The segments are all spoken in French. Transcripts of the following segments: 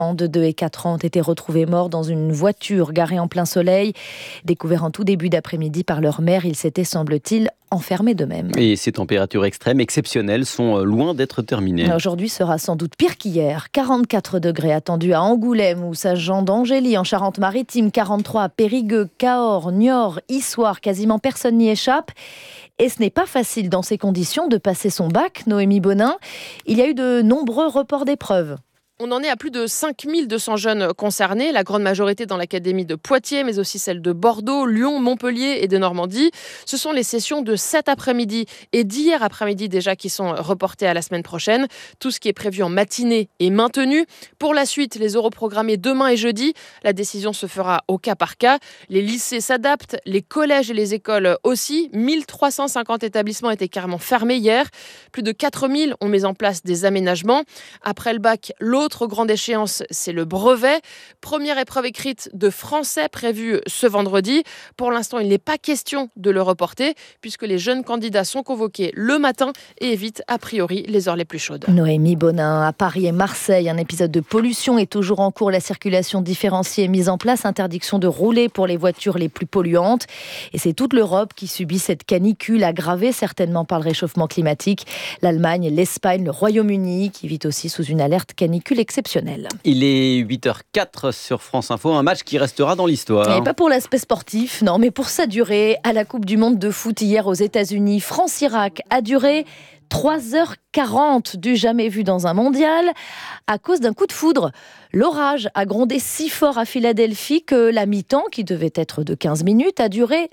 enfants de 2 et 4 ans ont été retrouvés morts dans une voiture garée en plein soleil. Découverts en tout début d'après-midi par leur mère, ils s'étaient, semble-t-il, enfermés d'eux-mêmes. Et ces températures extrêmes, exceptionnelles, sont loin d'être terminées. Aujourd'hui sera sans doute pire qu'hier. 44 degrés attendus à Angoulême ou Saint-Jean d'Angély, en Charente-Maritime, 43 à Périgueux, Cahors, Niort, Issoire. Quasiment personne n'y échappe. Et ce n'est pas facile dans ces conditions de passer son bac, Noémie Bonin. Il y a eu de nombreux reports d'épreuves. On en est à plus de 5200 jeunes concernés, la grande majorité dans l'académie de Poitiers, mais aussi celle de Bordeaux, Lyon, Montpellier et de Normandie. Ce sont les sessions de cet après-midi et d'hier après-midi déjà qui sont reportées à la semaine prochaine. Tout ce qui est prévu en matinée est maintenu. Pour la suite, les oraux programmés demain et jeudi. La décision se fera au cas par cas. Les lycées s'adaptent, les collèges et les écoles aussi. 1350 établissements étaient carrément fermés hier. Plus de 4000 ont mis en place des aménagements. Après le bac, l'autre grande échéance, c'est le brevet. Première épreuve écrite de français prévue ce vendredi. Pour l'instant, il n'est pas question de le reporter puisque les jeunes candidats sont convoqués le matin et évitent a priori les heures les plus chaudes. Noémie Bonin, à Paris et Marseille, un épisode de pollution est toujours en cours. La circulation différenciée est mise en place. Interdiction de rouler pour les voitures les plus polluantes. Et c'est toute l'Europe qui subit cette canicule aggravée certainement par le réchauffement climatique. L'Allemagne, l'Espagne, le Royaume-Uni qui vit aussi sous une alerte canicule exceptionnelle. Il est 8h04 sur France Info, un match qui restera dans l'histoire. Et pas pour l'aspect sportif, non, mais pour sa durée. À la Coupe du Monde de foot hier aux États-Unis, France-Irak a duré 3h40, du jamais vu dans un mondial, à cause d'un coup de foudre. L'orage a grondé si fort à Philadelphie que la mi-temps, qui devait être de 15 minutes, a duré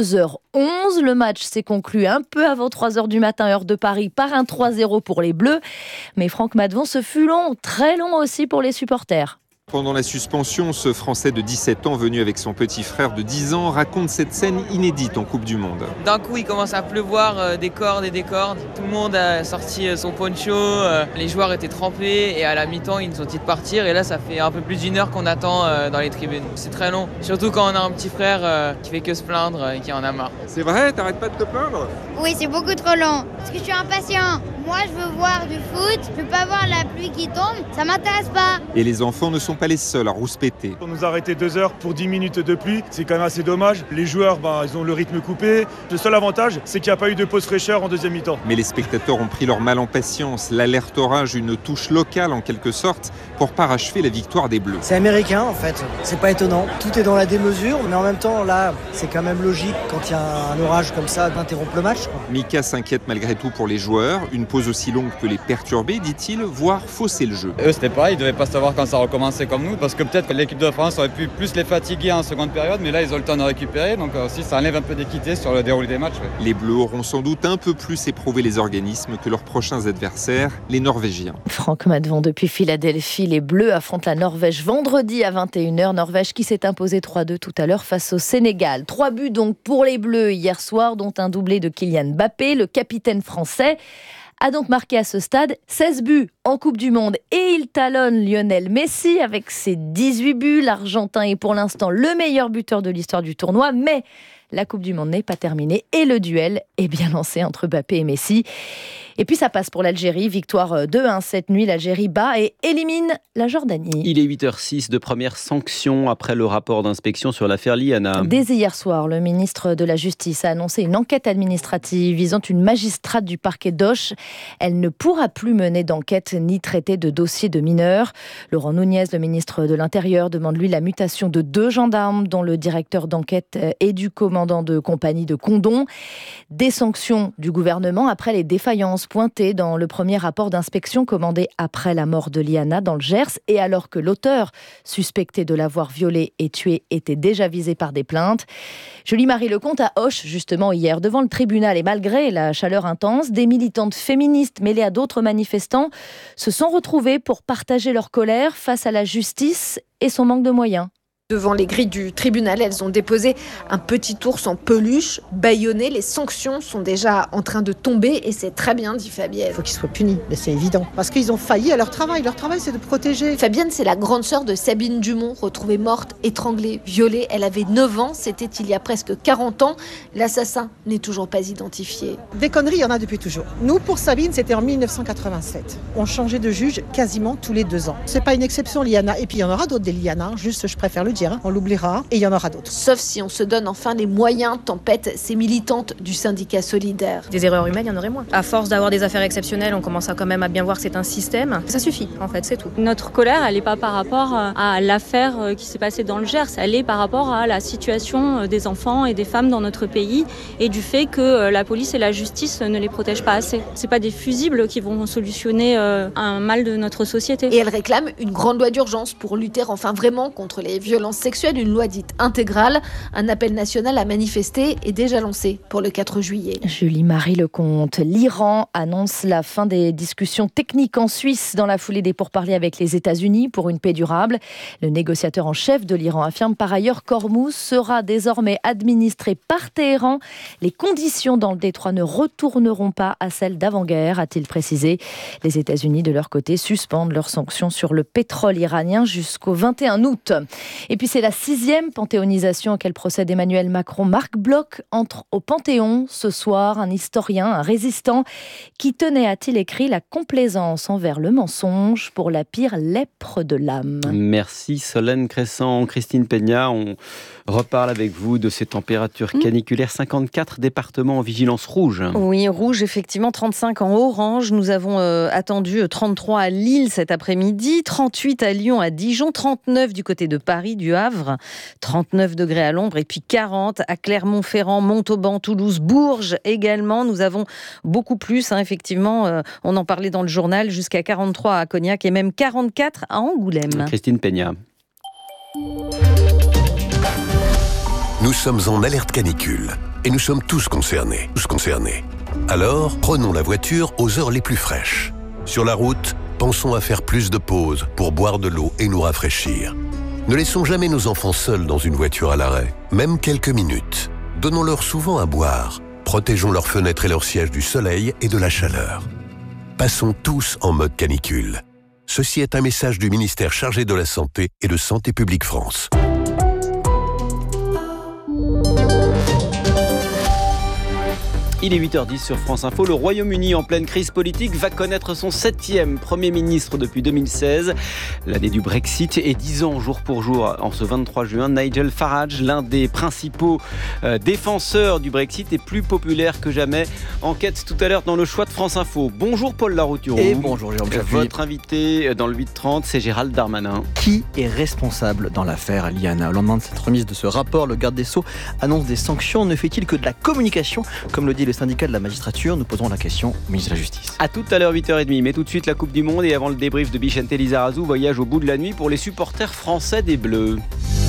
2h11. Le match s'est conclu un peu avant 3h du matin, heure de Paris, par un 3-0 pour les Bleus. Mais Franck Madvon, ce fut long, très long aussi pour les supporters. Pendant la suspension, ce Français de 17 ans, venu avec son petit frère de 10 ans, raconte cette scène inédite en Coupe du Monde. D'un coup, il commence à pleuvoir des cordes et des cordes. Tout le monde a sorti son poncho, les joueurs étaient trempés et à la mi-temps, ils nous ont dit de partir. Et là, ça fait un peu plus d'1 heure qu'on attend dans les tribunes. C'est très long, surtout quand on a un petit frère qui fait que se plaindre et qui en a marre. C'est vrai, t'arrêtes pas de te plaindre ? Oui, c'est beaucoup trop long, parce que je suis impatient. Moi, je veux voir du foot, je veux pas voir la pluie qui tombe, ça m'intéresse pas. Et les enfants ne sont pas les seuls à rouspéter. On nous a arrêté 2 heures pour 10 minutes de pluie, c'est quand même assez dommage. Les joueurs, ils ont le rythme coupé. Le seul avantage, c'est qu'il n'y a pas eu de pause fraîcheur en deuxième mi-temps. Mais les spectateurs ont pris leur mal en patience. L'alerte orage, une touche locale en quelque sorte, pour parachever la victoire des Bleus. C'est américain en fait, c'est pas étonnant. Tout est dans la démesure, mais en même temps, là, c'est quand même logique quand il y a un orage comme ça d'interrompre le match. Mika s'inquiète malgré tout pour les joueurs. Une pause aussi longue peut les perturber, dit-il, voire fausser le jeu. Eux, c'était pareil, ils devaient pas savoir quand ça recommençait comme nous, parce que peut-être que l'équipe de France aurait pu plus les fatiguer en seconde période, mais là, ils ont le temps de récupérer, donc aussi, ça enlève un peu d'équité sur le déroulé des matchs. Ouais. Les Bleus auront sans doute un peu plus éprouvé les organismes que leurs prochains adversaires, les Norvégiens. Franck Madvon depuis Philadelphie, les Bleus affrontent la Norvège vendredi à 21h. Norvège qui s'est imposée 3-2 tout à l'heure face au Sénégal. 3 buts donc pour les Bleus hier soir, dont un doublé de Kylian Mbappé, le capitaine français. A donc marqué à ce stade 16 buts en Coupe du Monde et il talonne Lionel Messi avec ses 18 buts. L'Argentin est pour l'instant le meilleur buteur de l'histoire du tournoi, mais la Coupe du Monde n'est pas terminée et le duel est bien lancé entre Mbappé et Messi. Et puis ça passe pour l'Algérie, victoire 2-1 cette nuit, l'Algérie bat et élimine la Jordanie. Il est 8h06 de première sanction après le rapport d'inspection sur l'affaire Liana. Dès hier soir, le ministre de la Justice a annoncé une enquête administrative visant une magistrate du parquet d'Auch. Elle ne pourra plus mener d'enquête ni traiter de dossiers de mineurs. Laurent Nunez, le ministre de l'Intérieur, demande lui la mutation de 2 gendarmes, dont le directeur d'enquête et du commandant de compagnie de Condom. Des sanctions du gouvernement après les défaillances pointées dans le premier rapport d'inspection commandé après la mort de Liana dans le Gers et alors que l'auteur, suspecté de l'avoir violée et tuée, était déjà visé par des plaintes. Julie-Marie Lecomte à Auch, justement hier, devant le tribunal et malgré la chaleur intense, des militantes féministes mêlées à d'autres manifestants se sont retrouvées pour partager leur colère face à la justice et son manque de moyens. Devant les grilles du tribunal, elles ont déposé un petit ours en peluche, bâillonné. Les sanctions sont déjà en train de tomber et c'est très bien, dit Fabienne. Il faut qu'ils soient punis, mais c'est évident. Parce qu'ils ont failli à leur travail. Leur travail, c'est de protéger. Fabienne, c'est la grande sœur de Sabine Dumont, retrouvée morte, étranglée, violée. Elle avait 9 ans, c'était il y a presque 40 ans. L'assassin n'est toujours pas identifié. Des conneries, il y en a depuis toujours. Nous, pour Sabine, c'était en 1987. On changeait de juge quasiment tous les 2 ans. C'est pas une exception, Liana. Et puis il y en aura d'autres des Liana. Juste, je préfère le dire. On l'oubliera et il y en aura d'autres. Sauf si on se donne enfin les moyens, tempête ces militantes du syndicat solidaire. Des erreurs humaines, il y en aurait moins. À force d'avoir des affaires exceptionnelles, on commence à quand même à bien voir que c'est un système. Ça suffit, en fait, c'est tout. Notre colère, elle n'est pas par rapport à l'affaire qui s'est passée dans le Gers. Elle est par rapport à la situation des enfants et des femmes dans notre pays et du fait que la police et la justice ne les protègent pas assez. C'est pas des fusibles qui vont solutionner un mal de notre société. Et elle réclame une grande loi d'urgence pour lutter enfin vraiment contre les violences sexuelle, une loi dite intégrale. Un appel national à manifester est déjà lancé pour le 4 juillet. Julie-Marie Lecomte. L'Iran annonce la fin des discussions techniques en Suisse dans la foulée des pourparlers avec les États-Unis pour une paix durable. Le négociateur en chef de l'Iran affirme par ailleurs qu'Ormuz sera désormais administré par Téhéran. Les conditions dans le détroit ne retourneront pas à celles d'avant-guerre, a-t-il précisé. Les États-Unis, de leur côté, suspendent leurs sanctions sur le pétrole iranien jusqu'au 21 août. Et puis c'est la 6e panthéonisation auquel procède Emmanuel Macron. Marc Bloch entre au Panthéon ce soir, un historien, un résistant qui tenait, a-t-il écrit, la complaisance envers le mensonge pour la pire lèpre de l'âme. Merci Solène Crescent. Christine Peña, on reparle avec vous de ces températures caniculaires. 54 départements en vigilance rouge. Oui, rouge, effectivement, 35 en orange. Nous avons attendu 33 à Lille cet après-midi, 38 à Lyon, à Dijon, 39 du côté de Paris, du Havre, 39 degrés à l'ombre et puis 40 à Clermont-Ferrand, Montauban, Toulouse, Bourges également. Nous avons beaucoup plus, effectivement, on en parlait dans le journal, jusqu'à 43 à Cognac et même 44 à Angoulême. Christine Peña. Nous sommes en alerte canicule et nous sommes tous concernés. Alors, prenons la voiture aux heures les plus fraîches. Sur la route, pensons à faire plus de pauses pour boire de l'eau et nous rafraîchir. Ne laissons jamais nos enfants seuls dans une voiture à l'arrêt, même quelques minutes. Donnons-leur souvent à boire. Protégeons leurs fenêtres et leurs sièges du soleil et de la chaleur. Passons tous en mode canicule. Ceci est un message du ministère chargé de la Santé et de Santé publique France. Il est 8h10 sur France Info. Le Royaume-Uni, en pleine crise politique, va connaître son 7e Premier ministre depuis 2016. L'année du Brexit et 10 ans jour pour jour. En ce 23 juin, Nigel Farage, l'un des principaux défenseurs du Brexit, est plus populaire que jamais. Enquête tout à l'heure dans le choix de France Info. Bonjour Paul Larouturou. Et bonjour Jérôme Chapuis. Votre invité dans le 8h30, c'est Gérald Darmanin. Qui est responsable dans l'affaire Liana ? Au lendemain de cette remise de ce rapport, le garde des Sceaux annonce des sanctions. Ne fait-il que de la communication, comme le dit le syndicat de la magistrature? Nous posons la question au ministre de la Justice. A tout à l'heure 8h30, mais tout de suite la Coupe du Monde et avant le débrief de Bichente Lizarazu, voyage au bout de la nuit pour les supporters français des Bleus.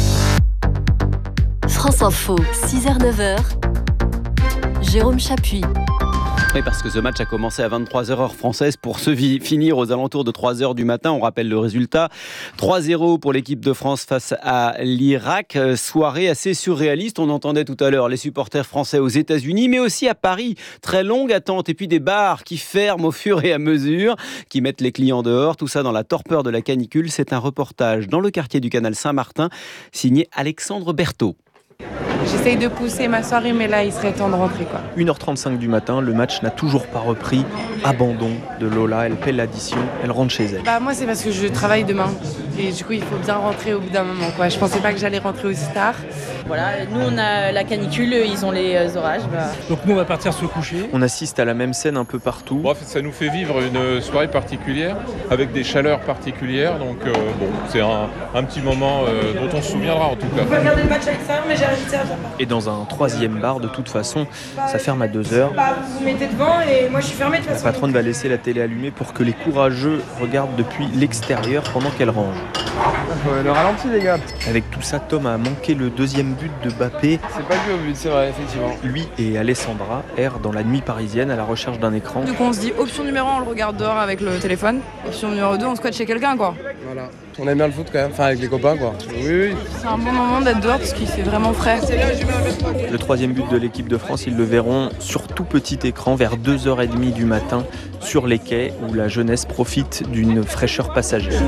France Info, 6h-9h, Jérôme Chapuis. Oui, parce que ce match a commencé à 23h heure française pour se finir aux alentours de 3h du matin. On rappelle le résultat. 3-0 pour l'équipe de France face à l'Irak. Soirée assez surréaliste. On entendait tout à l'heure les supporters français aux États-Unis, mais aussi à Paris. Très longue attente et puis des bars qui ferment au fur et à mesure, qui mettent les clients dehors. Tout ça dans la torpeur de la canicule. C'est un reportage dans le quartier du canal Saint-Martin, signé Alexandre Berthaud. J'essaye de pousser ma soirée, mais là, il serait temps de rentrer, quoi. 1h35 du matin, le match n'a toujours pas repris. Abandon de Lola, elle paie l'addition, elle rentre chez elle. Moi, c'est parce que je travaille demain. Et du coup, il faut bien rentrer au bout d'un moment, quoi. Je pensais pas que j'allais rentrer aussi tard. Voilà, nous, on a la canicule, ils ont les orages. Donc nous, on va partir se coucher. On assiste à la même scène un peu partout. Bref, ça nous fait vivre une soirée particulière, avec des chaleurs particulières. Donc c'est un petit moment dont on se souviendra en tout cas. On peut regarder le match à l'extérieur, mais j'ai invité à Et dans un 3e bar, de toute façon, ça ferme à 2h. Vous vous mettez devant et moi je suis fermée de toute façon. La patronne va laisser la télé allumée pour que les courageux regardent depuis l'extérieur pendant qu'elle range. Le ralenti, les gars. Avec tout ça, Tom a manqué le deuxième but de Mbappé. C'est pas dû au but, c'est vrai, effectivement. Lui et Alessandra errent dans la nuit parisienne à la recherche d'un écran. Du coup, on se dit option numéro 1, on le regarde dehors avec le téléphone. Option numéro 2, on squatte chez quelqu'un, quoi. Voilà. On aime bien le foot quand même, enfin avec les copains, quoi. Oui. C'est un bon moment d'être dehors parce qu'il fait vraiment frais. Le troisième but de l'équipe de France, ils le verront sur tout petit écran vers 2h30 du matin sur les quais où la jeunesse profite d'une fraîcheur passagère.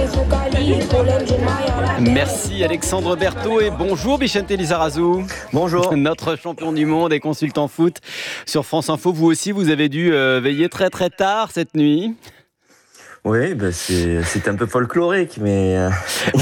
Merci Alexandre Berthaud et bonjour Vicente Lizarazu. Bonjour. Notre champion du monde et consultant foot sur France Info. Vous aussi, vous avez dû veiller très très tard cette nuit. Oui, c'est un peu folklorique, mais